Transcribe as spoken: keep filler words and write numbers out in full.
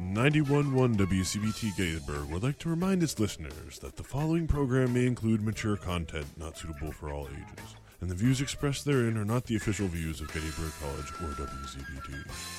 ninety-one point one W C B T Gettysburg would like to remind its listeners that the following program may include mature content not suitable for all ages, and the views expressed therein are not the official views of Gettysburg College or W C B T.